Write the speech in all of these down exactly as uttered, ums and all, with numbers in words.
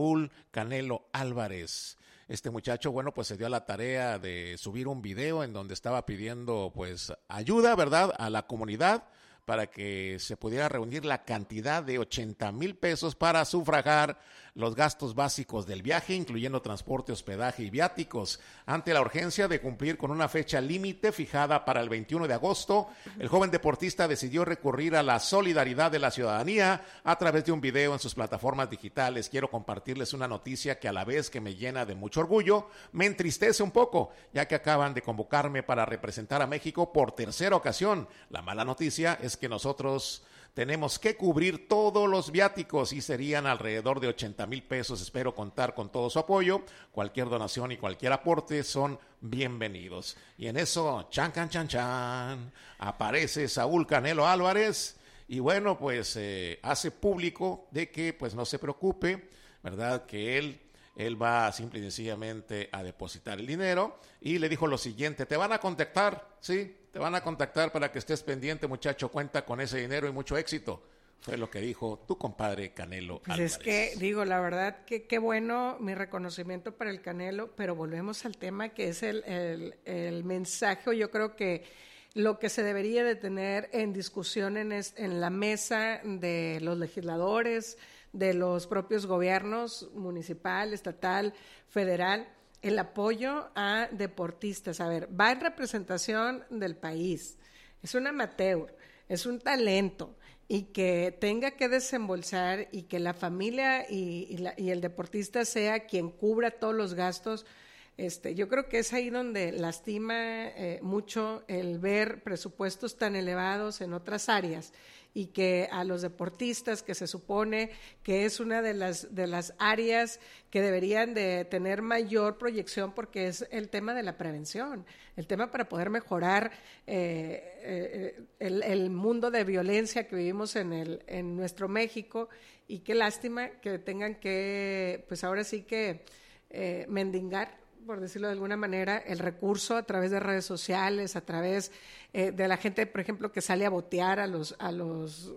Saúl Canelo Álvarez. Este muchacho, bueno, pues se dio a la tarea de subir un video en donde estaba pidiendo, pues, ayuda, ¿verdad?, a la comunidad para que se pudiera reunir la cantidad de ochenta mil pesos para sufragar los gastos básicos del viaje, incluyendo transporte, hospedaje y viáticos. Ante la urgencia de cumplir con una fecha límite fijada para el veintiuno de agosto, el joven deportista decidió recurrir a la solidaridad de la ciudadanía a través de un video en sus plataformas digitales. Quiero compartirles una noticia que a la vez que me llena de mucho orgullo, me entristece un poco, ya que acaban de convocarme para representar a México por tercera ocasión. La mala noticia es que nosotros tenemos que cubrir todos los viáticos y serían alrededor de ochenta mil pesos. Espero contar con todo su apoyo. Cualquier donación y cualquier aporte son bienvenidos. Y en eso, chan, can, chan, chan, aparece Saúl Canelo Álvarez y bueno, pues eh, hace público de que pues no se preocupe, ¿verdad? Que él Él va simple y sencillamente a depositar el dinero y le dijo lo siguiente: te van a contactar, ¿sí? Te van a contactar para que estés pendiente, muchacho, cuenta con ese dinero y mucho éxito. Fue lo que dijo tu compadre Canelo pues Álvarez. Es que, digo, la verdad, que qué bueno, mi reconocimiento para el Canelo, pero volvemos al tema que es el, el, el mensaje. Yo creo que lo que se debería de tener en discusión en, es, en la mesa de los legisladores, de los propios gobiernos municipal, estatal, federal, el apoyo a deportistas. A ver, va en representación del país, es un amateur, es un talento, y que tenga que desembolsar y que la familia y, y, la, y el deportista sea quien cubra todos los gastos. Este, yo creo que es ahí donde lastima eh, mucho el ver presupuestos tan elevados en otras áreas y que a los deportistas, que se supone que es una de las, de las áreas que deberían de tener mayor proyección, porque es el tema de la prevención, el tema para poder mejorar eh, eh, el, el mundo de violencia que vivimos en, el, en nuestro México, y qué lástima que tengan que, pues ahora sí que eh, mendigar, por decirlo de alguna manera, el recurso a través de redes sociales, a través eh, de la gente, por ejemplo, que sale a botear a los a los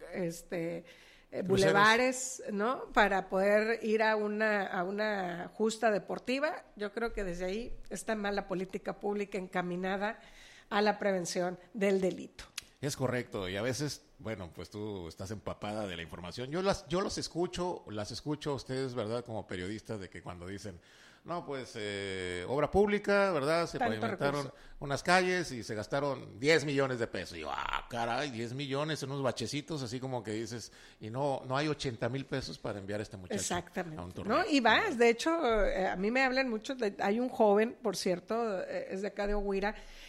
este eh, bulevares, ¿no? Para poder ir a una a una justa deportiva. Yo creo que desde ahí está mal la política pública encaminada a la prevención del delito. Es correcto, y a veces, bueno, pues tú estás empapada de la información. Yo las yo los escucho, las escucho a ustedes, ¿verdad? Como periodistas, de que cuando dicen, no, pues, eh, obra pública, ¿verdad? Se Tanto pavimentaron recurso. unas calles y se gastaron diez millones de pesos. Y yo, ah, caray, diez millones en unos bachecitos, así como que dices, y no no hay ochenta mil pesos para enviar a este muchacho Exactamente. a un torneo. ¿No? Y vas, de hecho, eh, a mí me hablan mucho, de, hay un joven, por cierto, eh, es de acá de Ohuira,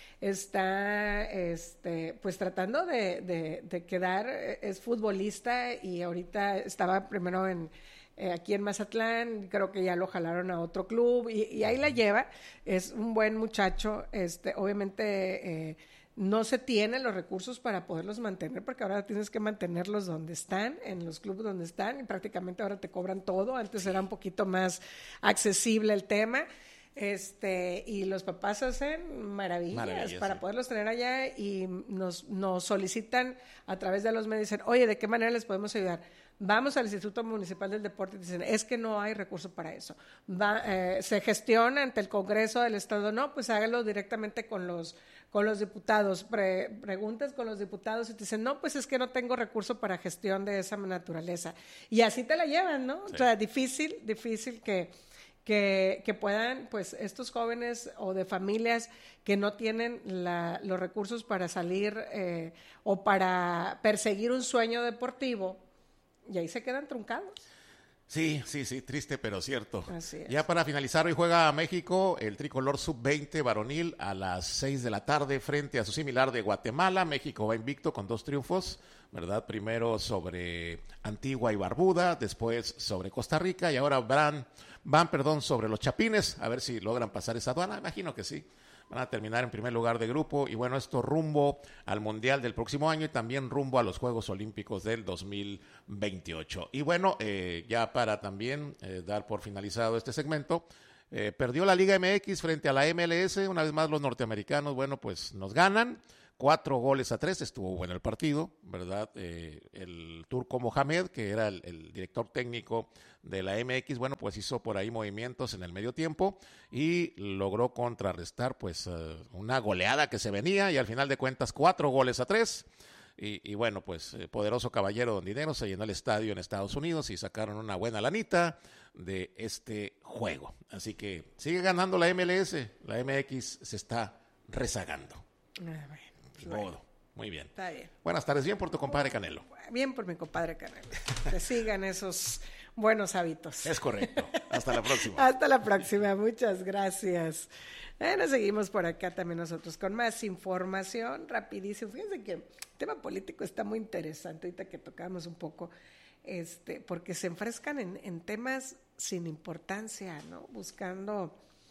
está este pues tratando de, de, de quedar, eh, es futbolista y ahorita estaba primero en eh, aquí en Mazatlán, creo que ya lo jalaron a otro club y, y ahí la lleva, es un buen muchacho, este obviamente eh, no se tienen los recursos para poderlos mantener, porque ahora tienes que mantenerlos donde están, en los clubes donde están, y prácticamente ahora te cobran todo. Antes era un poquito más accesible el tema. Este, y los papás hacen maravillas, maravillas para sí. poderlos tener allá, y nos, nos solicitan a través de los medios, dicen, oye, ¿de qué manera les podemos ayudar? Vamos al Instituto Municipal del Deporte y dicen, es que no hay recursos para eso. Va, eh, se gestiona ante el Congreso del Estado, no, pues hágalo directamente con los con los diputados, Pre, preguntas con los diputados y te dicen, no, pues es que no tengo recurso para gestión de esa naturaleza. Y así te la llevan, ¿no? Sí. O sea, difícil, difícil que... Que, que puedan, pues, estos jóvenes o de familias que no tienen la, los recursos para salir eh, o para perseguir un sueño deportivo, y ahí se quedan truncados. Sí, sí, sí, triste pero cierto. Así es. Ya para finalizar, hoy juega México el tricolor sub veinte varonil a las seis de la tarde frente a su similar de Guatemala. México va invicto con dos triunfos, ¿verdad? Primero sobre Antigua y Barbuda, después sobre Costa Rica y ahora van, van perdón, sobre los Chapines, a ver si logran pasar esa aduana, imagino que sí. Van a terminar en primer lugar de grupo y bueno, esto rumbo al Mundial del próximo año y también rumbo a los Juegos Olímpicos del dos mil veintiocho. Y bueno, eh, ya para también eh, dar por finalizado este segmento, eh, perdió la Liga M X frente a la M L S, una vez más los norteamericanos, bueno, pues nos ganan cuatro goles a tres, estuvo bueno el partido, ¿verdad? Eh, el turco Mohamed, que era el, el director técnico de la M X, bueno, pues hizo por ahí movimientos en el medio tiempo y logró contrarrestar pues uh, una goleada que se venía, y al final de cuentas cuatro goles a tres. Y, y bueno, pues eh, poderoso caballero Don Dinero se llenó el estadio en Estados Unidos y sacaron una buena lanita de este juego. Así que sigue ganando la M L S, la M X se está rezagando. Ah, bueno, Modo. bueno. Muy bien. Está bien. Buenas tardes, bien por tu compadre Canelo. Bien por mi compadre Canelo. Que sigan esos buenos hábitos. Es correcto. Hasta la próxima. Hasta la próxima. Muchas gracias. Bueno, seguimos por acá también nosotros con más información rapidísimo. Fíjense que el tema político está muy interesante ahorita que tocamos un poco, este, porque se enfrescan en, en temas sin importancia, ¿no? Buscando,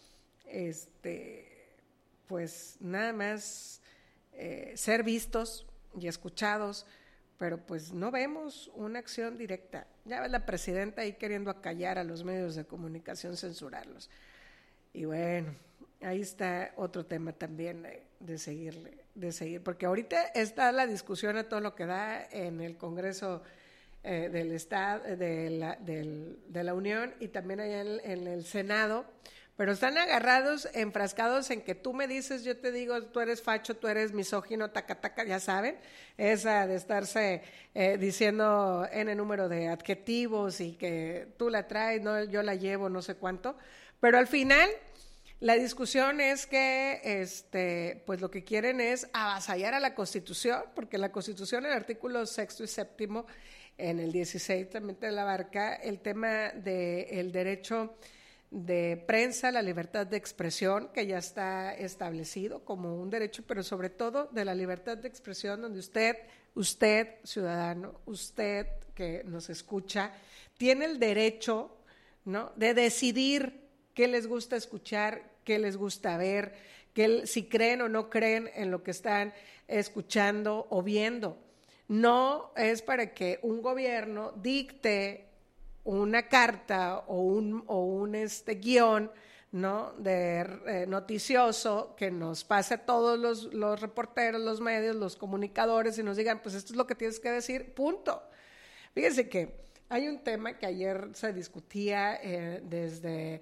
este, pues nada más eh, ser vistos y escuchados, pero pues no vemos una acción directa. Ya ves la presidenta ahí queriendo acallar a los medios de comunicación, censurarlos. Y bueno, ahí está otro tema también de, de seguirle, de seguir, porque ahorita está la discusión a todo lo que da en el Congreso eh, del Estado, de la, del, de la Unión, y también allá en, en el Senado, pero están agarrados, enfrascados en que tú me dices, yo te digo, tú eres facho, tú eres misógino, taca, taca, ya saben, esa de estarse eh, diciendo N número de adjetivos y que tú la traes, no, yo la llevo, no sé cuánto, pero al final la discusión es que este, pues lo que quieren es avasallar a la Constitución, porque la Constitución, en el artículo sexto y séptimo, en el dieciséis también te la abarca el tema del derecho de prensa, la libertad de expresión, que ya está establecido como un derecho, pero sobre todo de la libertad de expresión, donde usted, usted, ciudadano, usted que nos escucha, tiene el derecho, ¿no?, de decidir qué les gusta escuchar, qué les gusta ver, qué, si creen o no creen en lo que están escuchando o viendo. No es para que un gobierno dicte una carta o un, o un este, guión, ¿no?, de eh, noticioso que nos pase a todos los, los reporteros, los medios, los comunicadores y nos digan, pues esto es lo que tienes que decir, punto. Fíjense que hay un tema que ayer se discutía eh, desde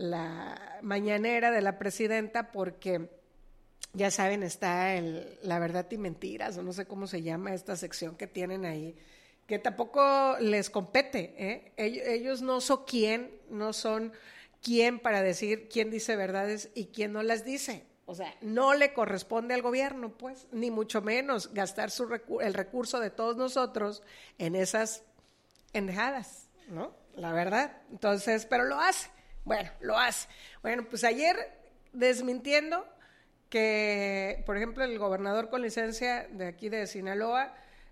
la mañanera de la presidenta, porque ya saben, está el, la verdad y mentiras, o no sé cómo se llama esta sección que tienen ahí, que tampoco les compete, ¿eh? Ellos, ellos no son quién, no son quién para decir quién dice verdades y quién no las dice. O sea, no le corresponde al gobierno, pues, ni mucho menos gastar su recu- el recurso de todos nosotros en esas endejadas, ¿no? La verdad. Entonces, pero lo hace. Bueno, lo hace. Bueno, pues ayer desmintiendo que, por ejemplo, el gobernador con licencia de aquí de Sinaloa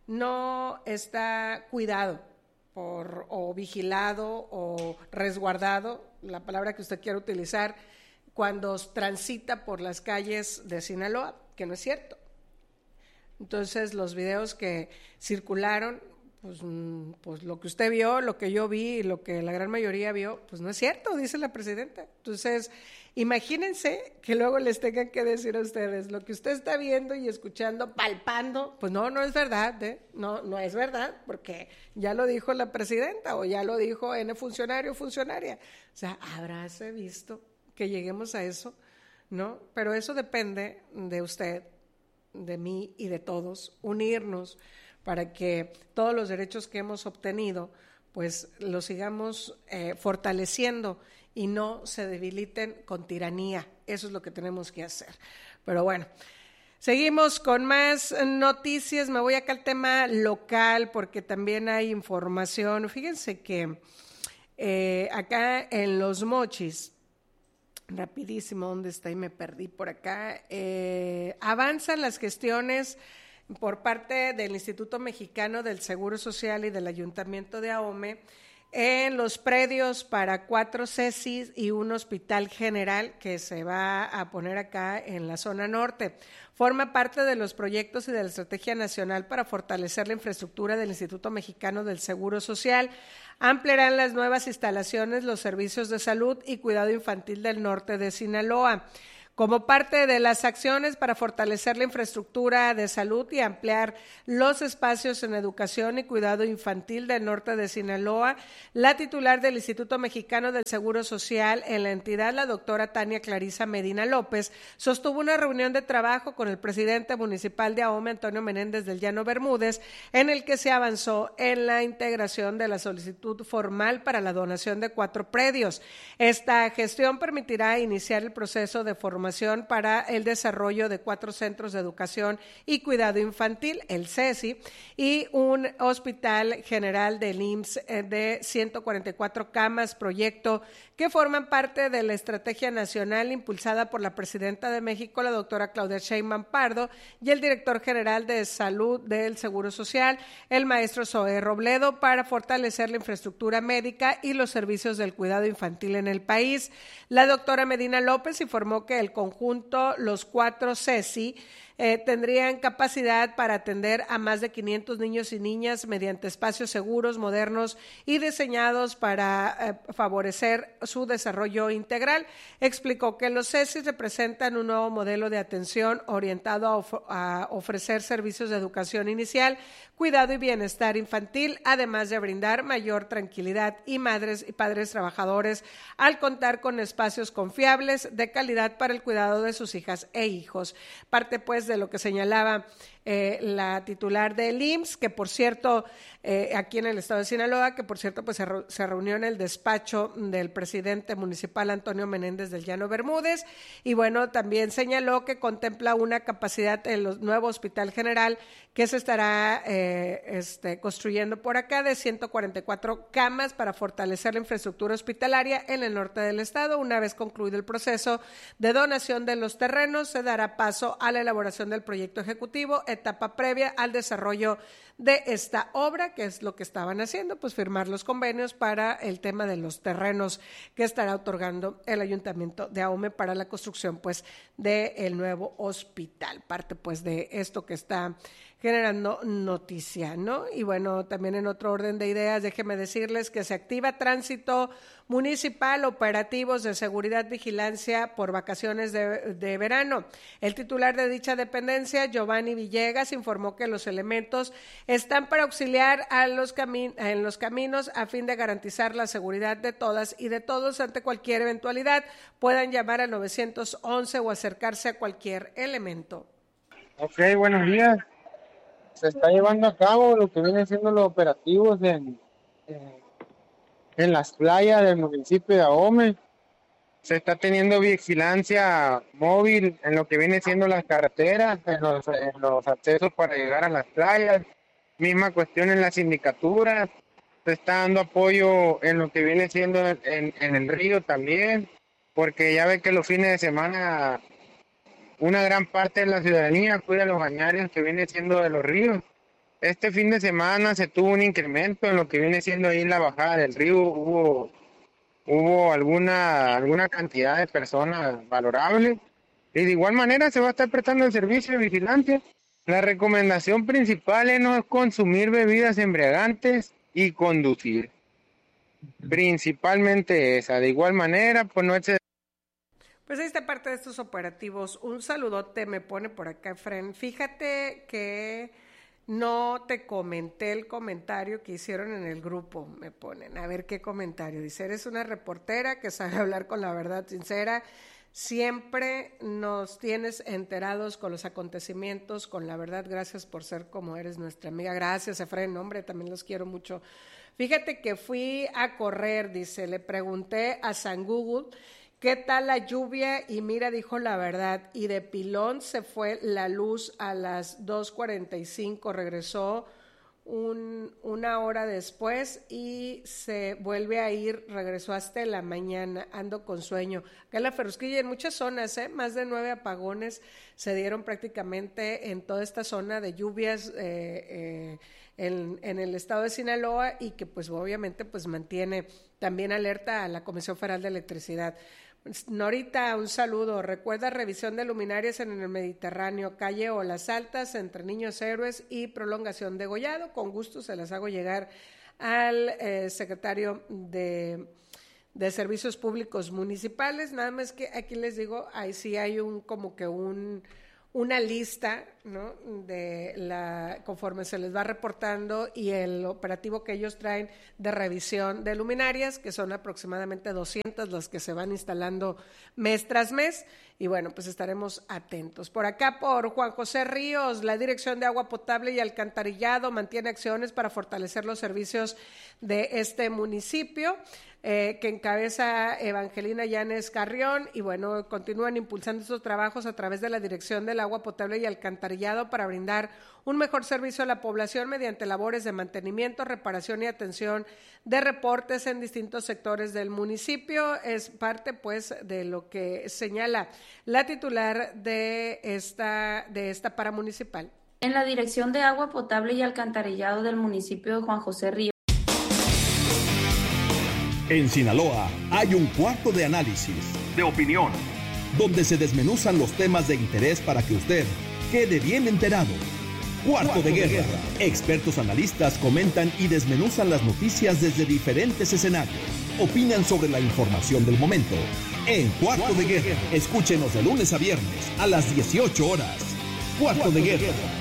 no está cuidado por, o vigilado o resguardado, la palabra que usted quiera utilizar, cuando transita por las calles de Sinaloa, que no es cierto. Entonces, los videos que circularon, pues, pues lo que usted vio, lo que yo vi y lo que la gran mayoría vio, pues no es cierto, dice la presidenta. Entonces, imagínense que luego les tengan que decir a ustedes lo que usted está viendo y escuchando, palpando, pues no, no es verdad, ¿eh? no, no es verdad, porque ya lo dijo la presidenta o ya lo dijo N funcionario o funcionaria. O sea, habráse visto que lleguemos a eso, ¿no? Pero eso depende de usted, de mí y de todos, unirnos para que todos los derechos que hemos obtenido, pues los sigamos eh, fortaleciendo y no se debiliten con tiranía. Eso es lo que tenemos que hacer. Pero bueno, seguimos con más noticias. Me voy acá al tema local porque también hay información. Fíjense que eh, acá en Los Mochis, rapidísimo, ¿dónde está? Y me perdí por acá. Eh, avanzan las gestiones por parte del Instituto Mexicano del Seguro Social y del Ayuntamiento de Ahome en los predios para cuatro C E S I y un hospital general que se va a poner acá en la zona norte. Forma parte de los proyectos y de la Estrategia Nacional para fortalecer la infraestructura del Instituto Mexicano del Seguro Social. Ampliarán las nuevas instalaciones, los servicios de salud y cuidado infantil del norte de Sinaloa. Como parte de las acciones para fortalecer la infraestructura de salud y ampliar los espacios en educación y cuidado infantil del norte de Sinaloa, la titular del Instituto Mexicano del Seguro Social en la entidad, la doctora Tania Clarisa Medina López, sostuvo una reunión de trabajo con el presidente municipal de Ahome, Antonio Menéndez del Llano Bermúdez, en el que se avanzó en la integración de la solicitud formal para la donación de cuatro predios. Esta gestión permitirá iniciar el proceso de formación para el desarrollo de cuatro centros de educación y cuidado infantil, el C E S I, y un hospital general del I M S S de ciento cuarenta y cuatro camas, proyecto que forman parte de la estrategia nacional impulsada por la presidenta de México, la doctora Claudia Sheinbaum Pardo, y el director general de Salud del Seguro Social, el maestro Zoé Robledo, para fortalecer la infraestructura médica y los servicios del cuidado infantil en el país. La doctora Medina López informó que el conjunto, los cuatro C E S I, eh, tendrían capacidad para atender a más de quinientos niños y niñas mediante espacios seguros, modernos y diseñados para eh, favorecer su desarrollo integral. Explicó que los C E S I representan un nuevo modelo de atención orientado a, of a ofrecer servicios de educación inicial, cuidado y bienestar infantil, además de brindar mayor tranquilidad y madres y padres trabajadores al contar con espacios confiables de calidad para el cuidado de sus hijas e hijos. Parte pues de lo que señalaba eh, la titular del I M S S, que por cierto, eh, aquí en el estado de Sinaloa, que por cierto pues se, re se reunió en el despacho del presidente municipal Antonio Menéndez del Llano Bermúdez, y bueno, también señaló que contempla una capacidad en el nuevo hospital general que se estará eh, este, construyendo por acá de ciento cuarenta y cuatro camas para fortalecer la infraestructura hospitalaria en el norte del estado. Una vez concluido el proceso de donación de los terrenos, se dará paso a la elaboración del proyecto ejecutivo, etapa previa al desarrollo de esta obra, que es lo que estaban haciendo, pues firmar los convenios para el tema de los terrenos que estará otorgando el Ayuntamiento de Ahome para la construcción pues del nuevo hospital, parte pues de esto que está generando noticia, ¿no? Y bueno, también en otro orden de ideas, déjenme decirles que se activa tránsito municipal, operativos de seguridad, vigilancia por vacaciones de, de verano. El titular de dicha dependencia, Giovanni Villegas, informó que los elementos están para auxiliar a los cami- en los caminos a fin de garantizar la seguridad de todas y de todos ante cualquier eventualidad. Puedan llamar al nueve once o acercarse a cualquier elemento. Ok, buenos días. Se está llevando a cabo lo que vienen siendo los operativos en, en, en las playas del municipio de Ahome. Se está teniendo vigilancia móvil en lo que viene siendo las carreteras, en los, en los accesos para llegar a las playas. Misma cuestión en las sindicaturas. Se está dando apoyo en lo que viene siendo en, en, en el río también, porque ya ve que los fines de semana una gran parte de la ciudadanía cuida los bañarios que viene siendo de los ríos. Este fin de semana se tuvo un incremento en lo que viene siendo ahí la bajada del río. Hubo, hubo alguna, alguna cantidad de personas valorable. Y de igual manera se va a estar prestando el servicio de vigilancia. La recomendación principal es no consumir bebidas embriagantes y conducir. Principalmente esa. De igual manera, pues no exceder. Pues ahí está parte de estos operativos. Un saludote me pone por acá, Efren. Fíjate que no te comenté el comentario que hicieron en el grupo, me ponen. A ver qué comentario. Dice, eres una reportera que sabe hablar con la verdad sincera. Siempre nos tienes enterados con los acontecimientos, con la verdad. Gracias por ser como eres nuestra amiga. Gracias, Efren. Hombre, también los quiero mucho. Fíjate que fui a correr, dice, le pregunté a San Google ¿qué tal la lluvia? Y mira, dijo la verdad. Y de pilón se fue la luz a las dos cuarenta y cinco, regresó un, una hora después y se vuelve a ir, regresó hasta la mañana. Ando con sueño. Acá en la Ferrusquilla, en muchas zonas, ¿eh? Más de nueve apagones se dieron prácticamente en toda esta zona de lluvias eh, eh, en, en el estado de Sinaloa, y que pues obviamente pues mantiene también alerta a la Comisión Federal de Electricidad. Norita, un saludo. Recuerda revisión de luminarias en el Mediterráneo, calle Olas Altas, entre Niños Héroes y Prolongación de Gollado. Con gusto se las hago llegar al eh, secretario de, de Servicios Públicos Municipales. Nada más que aquí les digo, ahí sí hay un como que un una lista, ¿no?, de la conforme se les va reportando y el operativo que ellos traen de revisión de luminarias, que son aproximadamente doscientas las que se van instalando mes tras mes, y bueno, pues estaremos atentos. Por acá, por Juan José Ríos, la Dirección de Agua Potable y Alcantarillado mantiene acciones para fortalecer los servicios de este municipio, eh, que encabeza Evangelina Llanes Carrión, y bueno, continúan impulsando estos trabajos a través de la Dirección del Agua Potable y Alcantarillado para brindar un mejor servicio a la población mediante labores de mantenimiento, reparación y atención de reportes en distintos sectores del municipio. Es parte, pues, de lo que señala la titular de esta, de esta paramunicipal. En la Dirección de Agua Potable y Alcantarillado del municipio de Juan José Ríos. En Sinaloa hay un cuarto de análisis, de opinión, donde se desmenuzan los temas de interés para que usted quede bien enterado. Cuarto, cuarto de, guerra. de guerra. Expertos analistas comentan y desmenuzan las noticias desde diferentes escenarios. Opinan sobre la información del momento. En Cuarto, cuarto de, de guerra. guerra. Escúchenos de lunes a viernes a las dieciocho horas. Cuarto, cuarto de, guerra. de guerra.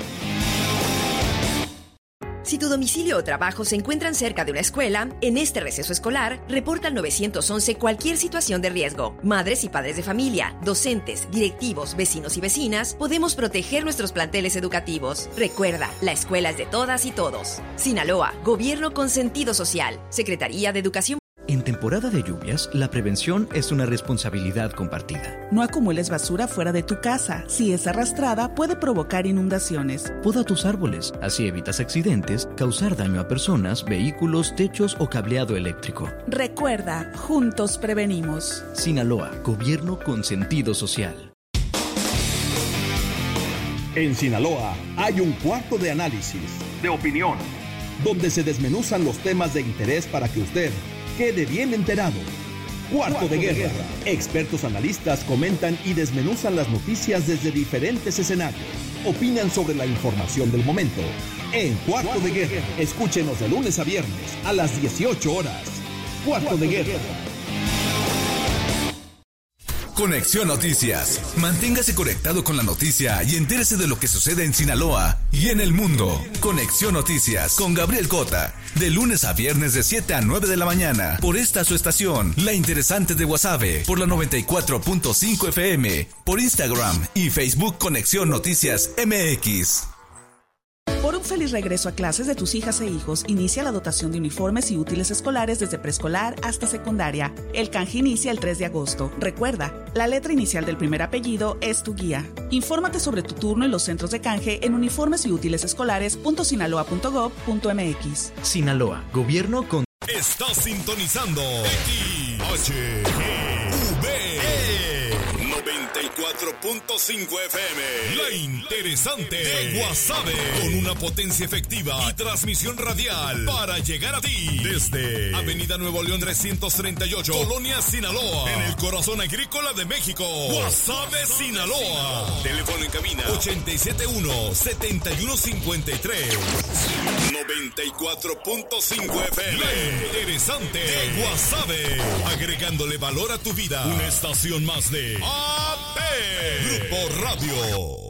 Si tu domicilio o trabajo se encuentran cerca de una escuela, en este receso escolar, reporta al nueve once cualquier situación de riesgo. Madres y padres de familia, docentes, directivos, vecinos y vecinas, podemos proteger nuestros planteles educativos. Recuerda, la escuela es de todas y todos. Sinaloa, Gobierno con sentido social. Secretaría de Educación. En temporada de lluvias, la prevención es una responsabilidad compartida. No acumules basura fuera de tu casa. Si es arrastrada, puede provocar inundaciones. Poda tus árboles, así evitas accidentes, causar daño a personas, vehículos, techos o cableado eléctrico. Recuerda, juntos prevenimos. Sinaloa, Gobierno con sentido social. En Sinaloa hay un cuarto de análisis, de opinión, donde se desmenuzan los temas de interés para que usted quede bien enterado. Cuarto, Cuarto de, guerra. de guerra. Expertos analistas comentan y desmenuzan las noticias desde diferentes escenarios. Opinan sobre la información del momento. En Cuarto, Cuarto de, de guerra. guerra. Escúchenos de lunes a viernes a las dieciocho horas. Cuarto, Cuarto de, guerra. de guerra. Conexión Noticias. Manténgase conectado con la noticia y entérese de lo que sucede en Sinaloa y en el mundo. Conexión Noticias con Gabriel Cota. De lunes a viernes de siete a nueve de la mañana. Por esta su estación, La Interesante de Guasave. Por la noventa y cuatro punto cinco F M. Por Instagram y Facebook Conexión Noticias M X. Por un feliz regreso a clases de tus hijas e hijos, inicia la dotación de uniformes y útiles escolares desde preescolar hasta secundaria. El canje inicia el tres de agosto. Recuerda, la letra inicial del primer apellido es tu guía. Infórmate sobre tu turno en los centros de canje en uniformes y útiles escolares punto sinaloa punto gob punto m x. Sinaloa, Gobierno con... Estás sintonizando X H G V noventa y cuatro punto cinco F M. La Interesante de Guasave. Con una potencia efectiva y transmisión radial para llegar a ti. Desde Avenida Nuevo León trescientos treinta y ocho, Colonia Sinaloa. En el corazón agrícola de México. Guasave, Sinaloa. Teléfono en cabina ochenta y siete uno, setenta y uno cincuenta y tres. noventa y cuatro punto cinco F M. La Interesante de Guasave. Agregándole valor a tu vida. Una estación más de A P Grupo Radio.